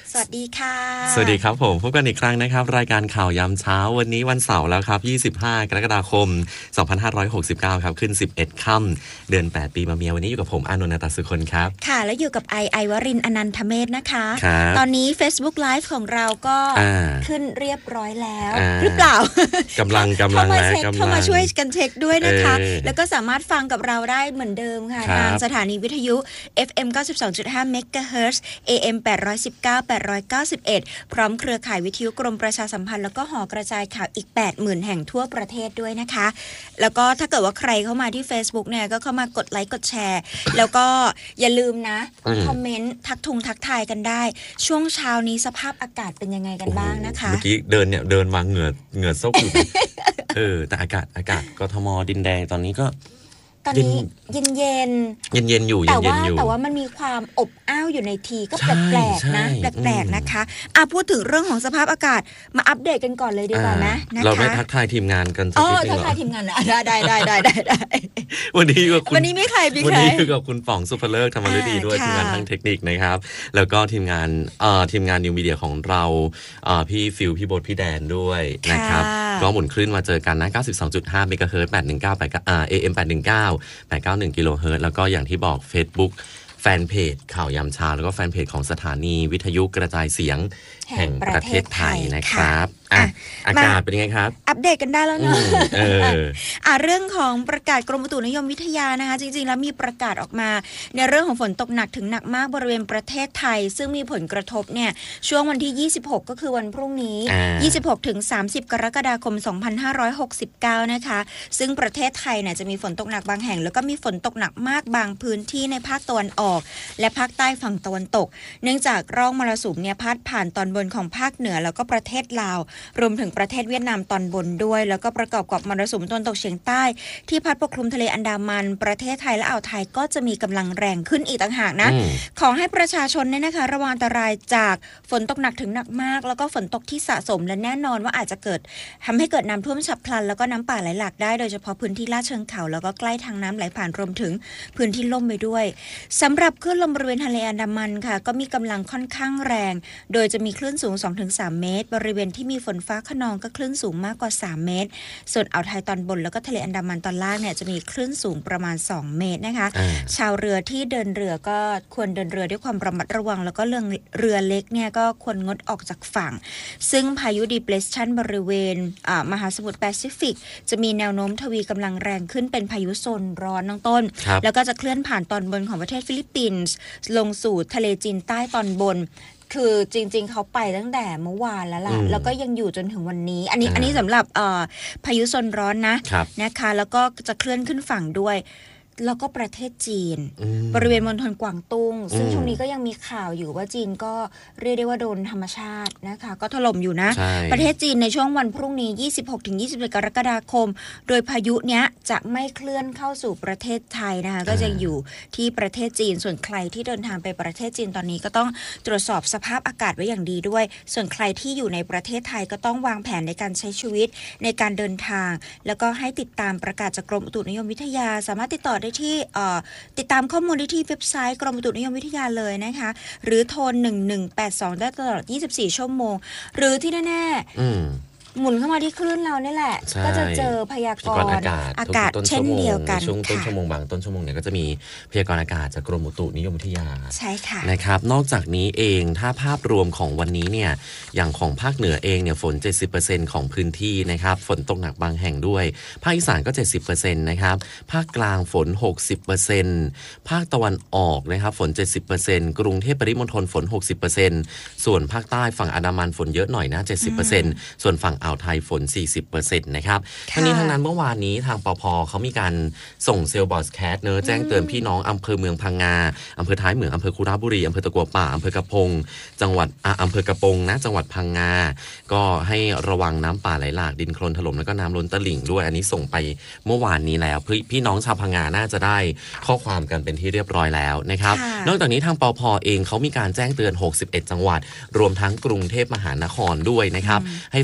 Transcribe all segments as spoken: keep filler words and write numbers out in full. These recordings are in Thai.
สวัสดีค่ะสวัสดีครับผมพบกันอีกครั้งนะครับรายการข่าวยามเช้าวันนี้วันเสาร์แล้วครับยี่สิบห้ากรกฎาคมสองพันห้าร้อยหกสิบเก้าครับขึ้นสิบเอ็ดค่ำเดือนแปดปีมะเมียวันนี้อยู่กับผมอานนท์ นาตสุคนครับค่ะแล้วอยู่กับไอไอวรินทร์อนันทเมธนะคะตอนนี้ Facebook Live ของเราก็ขึ้นเรียบร้อยแล้วหรือเปล่ากำลังกำลังแล้วเข้ามาช่วยกันเช็คด้วยนะคะแล้วก็สามารถฟังกับเราได้เหมือนเดิมค่ะทางสถานีวิทยุ เอฟ เอ็ม เก้าสิบสองจุดห้า เมกะเฮิรตซ์ เอ เอ็ม แปดร้อยสิบเก้า แปดร้อยเก้าสิบเอ็ดพร้อมเครือข่ายวิทยุกรมประชาสัมพันธ์แล้วก็หอกระจายข่าวอีก แปดหมื่น แห่งทั่วประเทศด้วยนะคะแล้วก็ถ้าเกิดว่าใครเข้ามาที่ Facebook เนี่ยก็เข้ามากดไลค์กดแชร์แล้วก็อย่าลืมนะคอมเมนต์ทักทุงทักทายกันได้ช่วงเช้านี้สภาพอากาศเป็นยังไงกันบ้างนะคะเมื่อกี้เดินเนี่ยเดินมาเหงื่อเหงื่อซกอยู่เออแต่อากาศอากาศกทมดินแดงตอนนี้ก็ตอนนี้เย็นเย็นเย็นเย็นอยู่แต่ว่าแต่ว่ามันมีความอบอ้าวอยู่ในทีก็แปลกๆนะแปลกๆนะคะอ่ะพูดถึงเรื่องของสภาพอากาศมาอัปเดตกันก่อนเลยดีกว่านะนะคะเราไม่ทักทายทีมงานกันสักนิดนึงเหรออ๋อทักทายทีมงานนะได้ได้ได้ได้ได้ได้วันนี้กับคุณวันนี้มีใครมีใครวันนี้อยู่กับคุณป๋องสุภเลิกธรรมฤดีด้วยทีมงานทางเทคนิคนะครับแล้วก็ทีมงานเอ่อทีมงานนิวมีเดียของเราเอ่อพี่ฟิลพี่โบ๊ทพี่แดนด้วยนะครับก็หมุนคลื่นมาเจอกันนะ เก้าสิบสองจุดห้า เมกะเฮิรตซ์ แปดหนึ่งเก้า แปดอ่า เอ เอ็ม แปดหนึ่งเก้า แปดเก้าหนึ่งกิโลเฮิรตซ์แล้วก็อย่างที่บอก Facebookแฟนเพจข่าวยามเช้าแล้วก็แฟนเพจของสถานีวิทยุกระจายเสียงแห่งประเทศไทยนะครับอ่ะอากาศเป็นยังไงครับอัปเดตกันได้แล้วเนาะเอออ่ะเรื่องของประกาศกรมอุตุนิยมวิทยานะคะจริงๆแล้วมีประกาศออกมาในเรื่องของฝนตกหนักถึงหนักมากบริเวณประเทศไทยซึ่งมีผลกระทบเนี่ยช่วงวันที่ยี่สิบหกก็คือวันพรุ่งนี้ยี่สิบหกถึงสามสิบกรกฎาคมสองพันห้าร้อยหกสิบเก้านะคะซึ่งประเทศไทยเนี่ยจะมีฝนตกหนักบางแห่งแล้วก็มีฝนตกหนักมากบางพื้นที่ในภาคตะวันออกและภาคใต้ฝั่งตะวันตกเนื่องจากร่องมรสุมเนี่ยพาดผ่านตอนบนของภาคเหนือแล้วก็ประเทศลาวรวมถึงประเทศเวียดนามตอนบนด้วยแล้วก็ประกอบกับมรสุมตะวันตกเฉียงใต้ที่พัดปกคลุมทะเลอันดามันประเทศไทยและอ่าวไทยก็จะมีกำลังแรงขึ้นอีกต่างหากนะขอให้ประชาชนเนี่ยนะคะระวังอันตรายจากฝนตกหนักถึงหนักมากแล้วก็ฝนตกที่สะสมและแน่นอนว่าอาจจะเกิดทำให้เกิดน้ำท่วมฉับพลันแล้วก็น้ำป่าไหลหลากได้โดยเฉพาะพื้นที่ลาดเชิงเขาแล้วก็ใกล้ทางน้ำไหลผ่านรวมถึงพื้นที่ลุ่มไปด้วยสำหรับคลื่นลมบริเวณทะเลอันดามันค่ะก็มีกำลังค่อนข้างแรงโดยจะมีคลื่นสูง สองถึงสาม เมตรบริเวณที่มีฝนฟ้าคะนองก็คลื่นสูงมากกว่าสามเมตรส่วนอ่าวไทยตอนบนแล้วก็ทะเลอันดามันตอนล่างเนี่ยจะมีคลื่นสูงประมาณสองเมตรนะคะชาวเรือที่เดินเรือก็ควรเดินเรือด้วยความระมัดระวังแล้วก็เรือเรือเล็กเนี่ยก็ควรงดออกจากฝั่งซึ่งพายุ Depression บริเวณมหาสมุทรแปซิฟิกจะมีแนวโน้มทวีกำลังแรงขึ้นเป็นพายุโซนร้อนน้องต้นแล้วก็จะเคลื่อนผ่านตอนบนของประเทศฟิลิปปินส์ลงสู่ทะเลจีนใต้ตอนบนคือจริงๆเขาไปตั้งแต่เมื่อวานแล้วล่ะแล้วก็ยังอยู่จนถึงวันนี้อันนี้อันนี้สำหรับพายุโซนร้อนนะนะคะแล้วก็จะเคลื่อนขึ้นฝั่งด้วยแล้วก็ประเทศจีนบริเวณมณฑลกวางตุ้งซึ่งช่วงนี้ก็ยังมีข่าวอยู่ว่าจีนก็เรียกได้ว่าโดนธรรมชาตินะคะก็ถล่มอยู่นะประเทศจีนในช่วงวันพรุ่งนี้ ยี่สิบหกถึงยี่สิบเอ็ด กรกฎาคมโดยพายุเนี้ยจะไม่เคลื่อนเข้าสู่ประเทศไทยนะคะก็จะอยู่ที่ประเทศจีนส่วนใครที่เดินทางไปประเทศจีนตอนนี้ก็ต้องตรวจสอบสภาพอากาศไว้อย่างดีด้วยส่วนใครที่อยู่ในประเทศไทยก็ต้องวางแผนในการใช้ชีวิตในการเดินทางแล้วก็ให้ติดตามประกาศจากกรมอุตุนิยมวิทยาสามารถติดต่อได้ที่ติดตามข้อมูลได้ที่เว็บไซต์กรมอุตุนิยมวิทยาเลยนะคะหรือโทรหนึ่งหนึ่งแปดสองได้ตลอดยี่สิบสี่ชั่วโมงหรือที่แน่ๆหมุนเข้ามาที่คลื่นเรานี่แหละก็จะเจอพยากรณ์อากาศอากาศเช่นเดียวกันช่วงต้นชั่วโมงบางต้นชั่วโมงเนี่ยก็จะมีพยากรณ์อากาศจากกรมอุตุนิยมวิทยาใช่ค่ะนะครับนอกจากนี้เองถ้าภาพรวมของวันนี้เนี่ยอย่างของภาคเหนือเองเนี่ยฝน เจ็ดสิบเปอร์เซ็นต์ ของพื้นที่นะครับฝนตกหนักบางแห่งด้วยภาคอีสานก็ เจ็ดสิบเปอร์เซ็นต์ นะครับภาคกลางฝน หกสิบเปอร์เซ็นต์ ภาคตะวันออกนะครับฝน เจ็ดสิบเปอร์เซ็นต์ กรุงเทพปริมณฑลฝน หกสิบเปอร์เซ็นต์ ส่วนภาคใต้ฝั่งอันดามันฝนเยอะหน่อยนะ เจ็ดสิบเปอร์เซ็นต์ ส่วนฝั่งอ่าวไทยฝนสี่สิบเปอร์เซ็นต์ นะครับทั้งนี้ทั้งนั้นเมื่อวานนี้ทางปภ.เขามีการส่งเซลล์บอสแคสเนอะแจ้งเตือนพี่น้องอำเภอเมืองพังงาอำเภอท้ายเหมืองอำเภอคุระบุรีอำเภอตะกัวป่าอำเภอกระพงจังหวัดอ่ะอำเภอกระปงนะจังหวัดพังงาก็ให้ระวังน้ำป่าไหลหลากดินโคลนถล่มแล้วก็น้ำล้นตลิ่งด้วยอันนี้ส่งไปเมื่อวานนี้แล้วพี่น้องชาวพังงาน่าจะได้ข้อความกันเป็นที่เรียบร้อยแล้วนะครับนอกจากนี้ทางปภ.เองเขามีการแจ้งเตือนหกสิบเอ็ดจังหวัดรวมทั้งกรุงเทพมหานครด้วยนะครับให้เฝ้าระวัง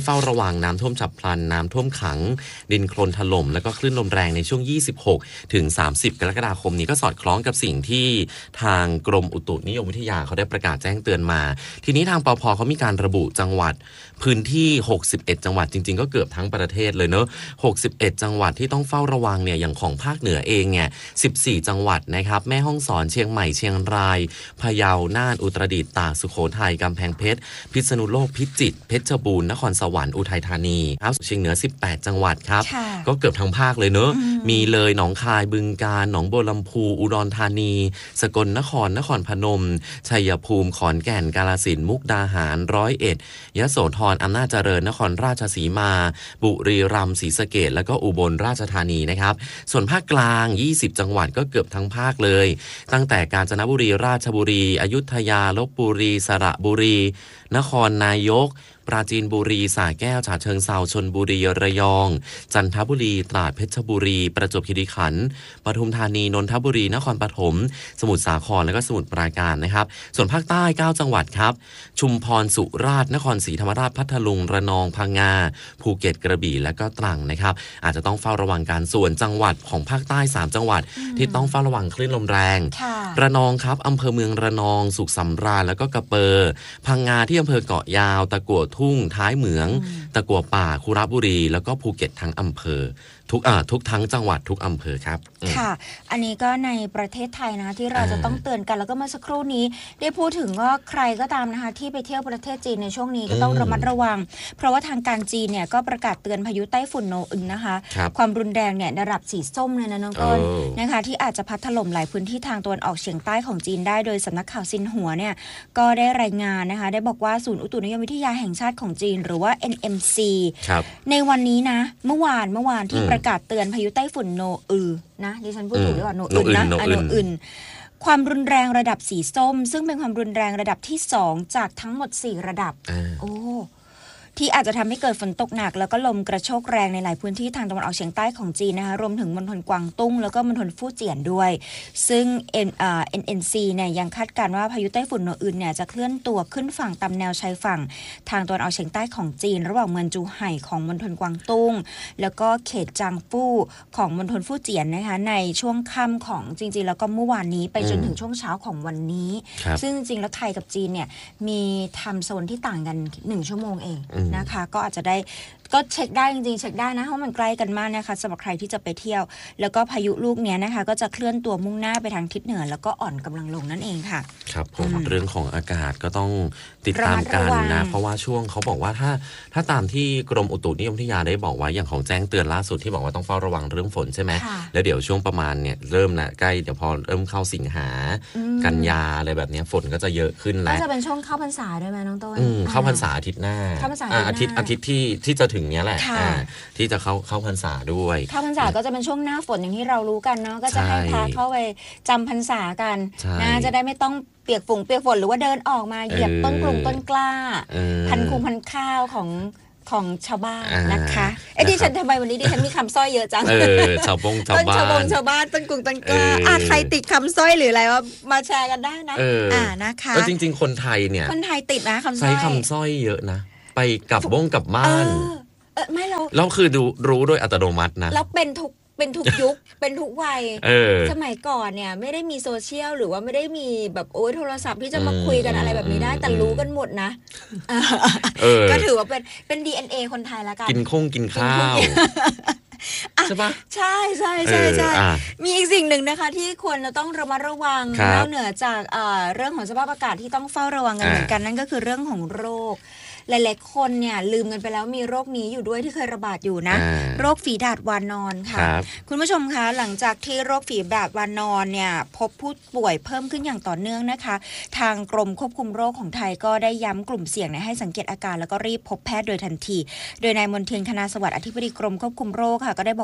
วังน้ำท่วมฉับพลันน้ำท่วมขังดินโคลนถล่มแล้วก็คลื่นลมแรงในช่วงยี่สิบหกถึงสามสิบกรกฎาคมนี้ก็สอดคล้องกับสิ่งที่ทางกรมอุตุนิยมวิทยาเขาได้ประกาศแจ้งเตือนมาทีนี้ทางปภ.เขามีการระบุจังหวัดพื้นที่หกสิบเอ็ดจังหวัดจริงๆก็เกือบทั้งประเทศเลยเนอะหกสิบเอ็ดจังหวัดที่ต้องเฝ้าระวังเนี่ยอย่างของภาคเหนือเองเนี่ยสิบสี่จังหวัดนะครับแม่ฮ่องสอนเชียงใหม่เชียงรายพะเยาน่านอุตรดิตถ์ตากสุโขทัยกำแพงเพชรพิษณุโลกพิจิตรเพชรบูรณ์นครสวรรค์อุทัยธานีครับเชียงเหนือสิบแปดจังหวัดครับก็เกือบทั้งภาคเลยเนอะมีเลยหนองคายบึงกาฬหนองบัวลำพูอุดรธานีสกลนครนครพนมชัยภูมิขอนแก่นกาฬสินธุ์มุกดาหารร้อยเอ็ดยโสธรอำนาจเจริญนครราชสีมาบุรีรัมย์ศรีสะเกษแล้วก็อุบลราชธานีนะครับส่วนภาคกลางยี่สิบจังหวัดก็เกือบทั้งภาคเลยตั้งแต่กาญจนบุรีราชบุรีอยุธยาลพบุรีสระบุรีนครนายกปราจีนบุรีสระแก้วฉะเชิงเทราชลบุรีระยองจันทบุรีตราดเพชรบุรีประจวบคีรีขันธ์ปทุมธานีนนทบุรีนครปฐมสมุทรสาครและก็สมุทรปราการนะครับส่วนภาคใต้เก้าจังหวัดครับชุมพรสุราษฎร์นครศรีธรรมราชพัทลุงระนองพังงาภูเก็ตกระบี่และก็ตรังนะครับอาจจะต้องเฝ้าระวังการส่วนจังหวัดของภาคใต้สามจังหวัดที่ต้องเฝ้าระวังคลื่นลมแรงระนองครับอำเภอเมืองระนองสุขสำราญแล้วก็กระเปอพังงาที่อำเภอเกาะยาวตะกั่วทุ่งท้ายเหมืองตะกั่วป่าคุระบุรีแล้วก็ภูเก็ตทั้งอำเภอทุกอ่าทุกทั้งจังหวัดทุกอำเภอครับค่ะอันนี้ก็ในประเทศไทยนะที่เราจะต้องเตือนกันแล้วก็เมื่อสักครู่นี้ได้พูดถึงว่าใครก็ตามนะคะที่ไปเที่ยวประเทศจีนในช่วงนี้ก็ต้องระมัดระวังเพราะว่าทางการจีนเนี่ยก็ประกาศเตือนพายุไต้ฝุ่นโนอึนนะคะความรุนแรงเนี่ยระดับสีส้มเลยนะน้องต้นนะคะที่อาจจะพัดถล่มหลายพื้นที่ทางตะวันออกเฉียงใต้ของจีนได้โดยสำนักข่าวซินหัวเนี่ยก็ได้รายงานนะคะได้บอกว่าศูนย์อุตุนิยมวิทยาแห่งชาติของจีนหรือว่า เอ็น เอ็ม ซี ในวันนี้นะเมื่อวานเมื่อวานที่ประกาศเตือนพายุไต้ฝุ่นโนอึนนะดิฉันพูดถูกหรือเปล่าโนอึนนะโนอึนความรุนแรงระดับสีส้มซึ่งเป็นความรุนแรงระดับที่สองจากทั้งหมดสี่ระดับโอ้ที่อาจจะทำให้เกิดฝนตกหนักแล้วก็ลมกระโชกแรงในหลายพื้นที่ทางตะวันออกเฉียงใต้ของจีนนะคะรวมถึงมณฑลกวางตุ้งแล้วก็มณฑลฟู่เจี้ยนด้วยซึ่ง เอ็น อ่า เอ็น เอ็น ซี เนี่ยยังคาดการณ์ว่าพายุไต้ฝุ่นโนอึนเนี่ยจะเคลื่อนตัวขึ้นฝั่งตามแนวชายฝั่งทางตะวันออกเฉียงใต้ของจีนระหว่างเมืองจูไห่ของมณฑลกวางตุ้งแล้วก็เขตจางฟู่ของมณฑลฟู่เจี้ยนนะคะในช่วงค่ำของจริงๆแล้วก็เมื่อวานนี้ไปจนถึงช่วงเช้าของวันนี้ซึ่งจริงๆแล้วไทยกับจีนเนี่ยมีไทม์โซนที่ต่างกันหนึ่งชั่วโมงเองนะคะก็อาจจะได้ก็เช็คได้จริงๆเช็คได้นะเพราะมันใกล้กันมากนะคะสำหรับใครที่จะไปเที่ยวแล้วก็พายุลูกนี้นะคะก็จะเคลื่อนตัวมุ่งหน้าไปทางทิศเหนือแล้วก็อ่อนกำลังลงนั่นเองค่ะครับผมเรื่องของอากาศก็ต้องติดตามกันนะเพราะว่าช่วงเขาบอกว่าถ้าถ้าตามที่กรมอุตุนิยมวิทยาได้บอกไว้อย่างของแจ้งเตือนล่าสุดที่บอกว่าต้องเฝ้าระวังเรื่องฝนใช่ไหมแล้วเดี๋ยวช่วงประมาณเนี่ยเริ่มนะใกล้เดี๋ยวพอเริ่มเข้าสิงหากันยาอะไรแบบนี้ฝนก็จะเยอะขึ้นแล้วก็จะเป็นช่วงเข้าพรรษาด้วยไหมน้องต้นเข้าพรรษาอาทิตย์หน้าอาทิตย์อาทิตย์ที่ที่จะถึงเนี้ยแหละที่จะเข้าเข้าพรรษาด้วยเข้าพรรษาก็จะเป็นช่วงหน้าฝนอย่างที่เรารู้กันเนาะก็จะให้พาเข้าไปจำพรรษากันนะจะได้ไม่ต้องเปียกฝนเปียกฝนหรือว่าเดินออกมาเหยียบต้นกลุ่มต้นกล้าพันคุงพันข้าวของของชาวบ้านนะคะเอ้ดิฉันทำไมวันนี้ดิฉันมีคำสร้อยเยอะจังเออชาวบงชาวบ้านชาวบงชาวบ้านต้นกลุ่มต้นกล้าอ่ะใครติดคำสร้อยหรืออะไรว่ามาแชร์กันได้นะอ่านะคะจริงๆคนไทยเนี่ยคนไทยติดนะคำสร้อยใช้คำสร้อยเยอะนะไปกับบงกับบ้านเออไม่เราเราคือดูรู้โดยอัตโนมัตินะแล้วเป็นทุกเป็นทุกยุค เป็นทุกวัยสมัยก่อนเนี่ยไม่ได้มีโซเชียลหรือว่าไม่ได้มีแบบโอ้ยโทรศัพท์ที่จะมาคุยกันอะไรแบบนี้ได้แต่รู้กันหมดนะก็ถือว่าเป็นเป็น ดี เอ็น เอ คนไทยละกันกินคงกินข้าวใช่ปะใช่ใช่ใช่ใช่มีอีกสิ่งหนึ่งนะคะที่ควรจะต้องระมัดระวังนอกเหนือจากเรื่องของสภาพอากาศที่ต้องเฝ้าระวังกันเหมือนกันนั่นก็คือเรื่องของโรคหลายๆคนเนี่ยลืมกันไปแล้วมีโรคนี้อยู่ด้วยที่เคยระบาดอยู่นะโรคฝีดาษวานอนค่ะคุณผู้ชมคะหลังจากที่โรคฝีดาษวานอนเนี่ยพบผู้ป่วยเพิ่มขึ้นอย่างต่อเนื่องนะคะทางกรมควบคุมโรคของไทยก็ได้ย้ำกลุ่มเสี่ยงให้สังเกตอาการแล้วก็รีบพบแพทย์โดยทันทีโดยนายมนเทียนคณาสวัสดิ์อธิบดีกรมควบคุมโรคค่ะก็ได้บอก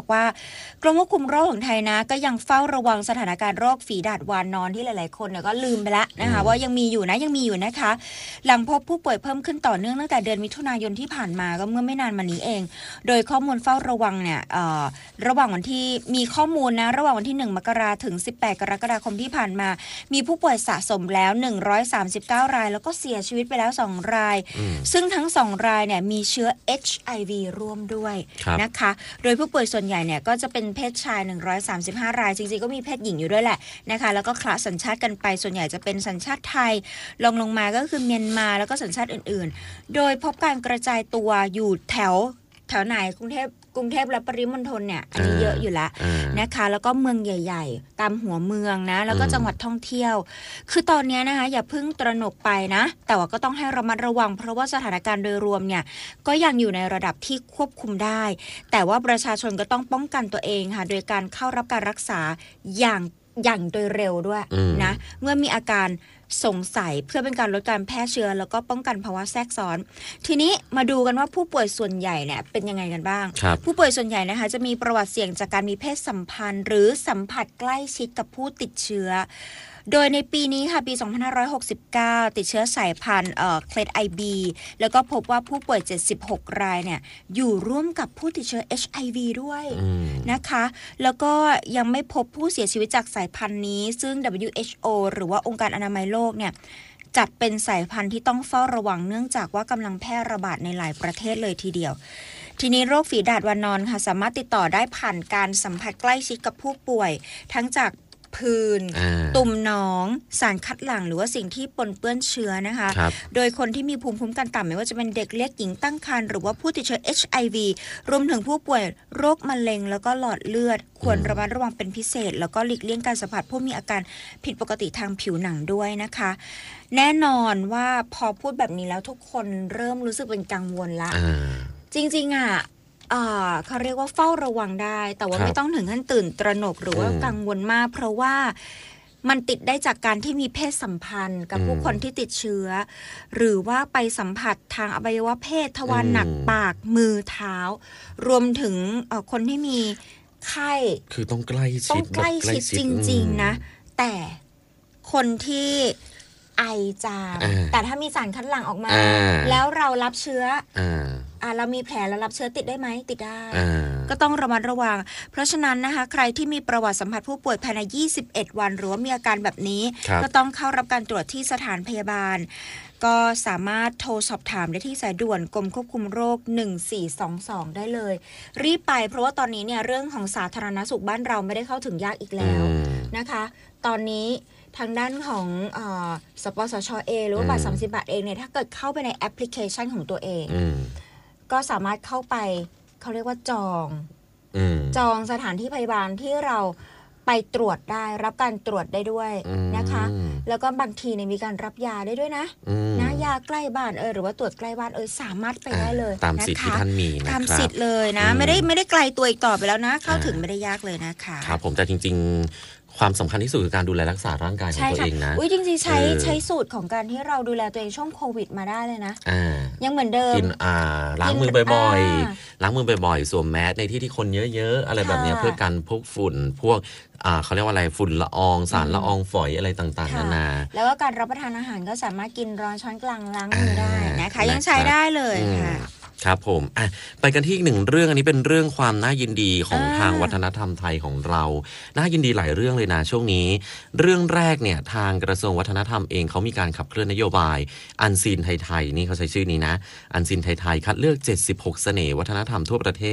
ว่ากรมควบคุมโรคของไทยนะก็ยังเฝ้าระวังสถานการณ์โรคฝีดาษวานนอนที่หลายๆคนเนี่ยก็ลืมไปแล้วนะคะว่ายังมีอยู่นะยังมีอยู่นะคะหลังพบผู้ป่วยเพิ่มขึ้นต่อเนื่องตั้งแต่เดือนมิถุนายนที่ผ่านมาก็เมื่อไม่นานมานี้เองโดยข้อมูลเฝ้าระวังเนี่ยระหว่างวันที่มีข้อมูลนะระหว่างวันที่หนึ่งมกราคมถึงสิบแปดกรกฎาคมที่ผ่านมามีผู้ป่วยสะสมแล้วหนึ่งร้อยสามสิบเก้ารายแล้วก็เสียชีวิตไปแล้วสองรายซึ่งทั้งสองรายเนี่ยมีเชื้อ เอช ไอ วี ร่วมด้วยนะคะโดยผู้ป่วยส่วนใหญ่เนี่ยก็จะเป็นเพศชายหนึ่งร้อยสามสิบห้ารายจริงๆก็มีเพศหญิงอยู่ด้วยแหละนะคะแล้วก็คละสัญชาติกันไปส่วนใหญ่จะเป็นสัญชาติไทยลงลงมาก็คือเมียนมาแล้วก็สัญชาติอื่นๆโดยพบการกระจายตัวอยู่แถวแถวไหนกรุงเทพกรุงเทพและปริมณฑลเนี่ยอันนี้เยอะอยู่แล้วนะคะแล้วก็เมืองใหญ่ๆตามหัวเมืองนะแล้วก็จังหวัดท่องเที่ยวคือตอนนี้นะคะอย่าเพิ่งตระหนกไปนะแต่ว่าก็ต้องให้ระมัดระวังเพราะว่าสถานการณ์โดยรวมเนี่ยก็ยังอยู่ในระดับที่ควบคุมได้แต่ว่าประชาชนก็ต้องป้องกันตัวเองค่ะโดยการเข้ารับการรักษาอย่างอย่างโดยเร็วด้วยนะเมื่อมีอาการสงสัยเพื่อเป็นการลดการแพร่เชื้อแล้วก็ป้องกันภาวะแทรกซ้อนทีนี้มาดูกันว่าผู้ป่วยส่วนใหญ่เนี่ยเป็นยังไงกันบ้างผู้ป่วยส่วนใหญ่นะคะจะมีประวัติเสี่ยงจากการมีเพศสัมพันธ์หรือสัมผัสใกล้ชิดกับผู้ติดเชื้อโดยในปีนี้ค่ะปีสองพันห้าร้อยหกสิบเก้าติดเชื้อสายพันธุ์เอ่อเคลด ไอ บี แล้วก็พบว่าผู้ป่วยเจ็ดสิบหกรายเนี่ยอยู่ร่วมกับผู้ติดเชื้อ เอช ไอ วี ด้วยนะคะแล้วก็ยังไม่พบผู้เสียชีวิตจากสายพันธุ์นี้ซึ่ง ดับเบิลยู เอช โอ หรือว่าองค์การอนามัยโลกเนี่ยจัดเป็นสายพันธุ์ที่ต้องเฝ้าระวังเนื่องจากว่ากำลังแพร่ระบาดในหลายประเทศเลยทีเดียวทีนี้โรคฝีดาษวานอนค่ะสามารถติดต่อได้ผ่านการสัมผัสใกล้ชิดกับผู้ป่วยทั้งจากผื่นตุ่มหนองสารคัดหลั่งหรือว่าสิ่งที่ปนเปื้อนเชื้อนะคะโดยคนที่มีภูมิคุ้มกันต่ำไม่ว่าจะเป็นเด็กเล็กหญิงตั้งครรภ์หรือว่าผู้ติดเชื้อ เอช ไอ วี รวมถึงผู้ป่วยโรคมะเร็งแล้วก็หลอดเลือดควรระมัดระวังเป็นพิเศษแล้วก็หลีกเลี่ยงการสัมผัสผู้มีอาการผิดปกติทางผิวหนังด้วยนะคะแน่นอนว่าพอพูดแบบนี้แล้วทุกคนเริ่มรู้สึกเป็นกังวลละจริงๆอ่ะอ่าเขาเรียกว่าเฝ้าระวังได้แต่ว่าไม่ต้องถึงขั้นตื่นตระหนกหรือว่ากังวลมากเพราะว่ามันติดได้จากการที่มีเพศสัมพันธ์กับผู้คนที่ติดเชื้อหรือว่าไปสัมผัสทางอวัยวะเพศทวารหนักปากมือเท้ารวมถึงคนที่มีไข้คือต้องใกล้ชิดต้องใกล้ชิดจริงๆนะแต่คนที่ไอจามแต่ถ้ามีสารคัดหลั่งออกมาแล้วเรารับเชื้ออ่าเรามีแผลแล้วรับเชื้อติดได้ไหมติดได้ก็ต้องระมัดระวังเพราะฉะนั้นนะคะใครที่มีประวัติสัมผัสผู้ป่วยภายในยี่สิบเอ็ดวันหรือว่ามีอาการแบบนี้ก็ต้องเข้ารับการตรวจที่สถานพยาบาลก็สามารถโทรสอบถามได้ที่สายด่วนกรมควบคุมโรคหนึ่งสี่สองสองได้เลยรีบไปเพราะว่าตอนนี้เนี่ยเรื่องของสาธารณสุขบ้านเราไม่ได้เข้าถึงยากอีกแล้วนะคะตอนนี้ทางด้านของเอ่อสปสชเองหรือว่าบัตรสามสิบบาทเองเนี่ยถ้าเกิดเข้าไปในแอปพลิเคชันของตัวเองก็สามารถเข้าไปเขาเรียกว่าจองจองสถานที่พยาบาลที่เราไปตรวจได้รับการตรวจได้ด้วยนะคะแล้วก็บางทีเนี่ยมีการรับยาได้ด้วยนะนะยาใกล้บ้านเออหรือว่าตรวจใกล้บ้านเออสามารถไปได้เลยตามสิทธิ์ที่ท่านมีนะครับตามสิทธิ์เลยนะไม่ได้ไม่ได้ไกลตัวอีกต่อไปแล้วนะเข้าถึงไม่ได้ยากเลยนะคะครับผมแต่จริงๆความสำคัญที่สุดคือการดูแลรักษาร่างกายของตัวเองนะอุ้ยจริงๆใช้ใช้สูตรของการที่เราดูแลตัวเองช่วงโควิดมาได้เลยนะยังเหมือนเดิมกินอ่าล้างมือบ่อยๆล้างมือบ่อยๆสวมแมสในที่ที่คนเยอะๆอะไรแบบนี้เพื่อกันพวกฝุ่นพวกอ่าเขาเรียกว่าอะไรฝุ่นละอองสารละอองฝอยอะไรต่างๆนานาแล้วก็การรับประทานอาหารก็สามารถกินร้อนช้อนกลางล้างมือได้นะคะยังใช้ได้เลยค่ะครับผมอ่ะไปกันที่อีกหนึ่งเรื่องอันนี้เป็นเรื่องความน่ายินดีของทางวัฒนธรรมไทยของเราน่ายินดีหลายเรื่องเลยนะช่วงนี้เรื่องแรกเนี่ยทางกระทรวงวัฒนธรรมเองเขามีการขับเคลื่อนนโยบายอันซีนไทยๆนี่เขาใช้ชื่อนี้นะอันซีนไทยๆคัดเลือกเจ็ดสิบหกเสน่ห์วัฒนธรรมทั่วประเทศ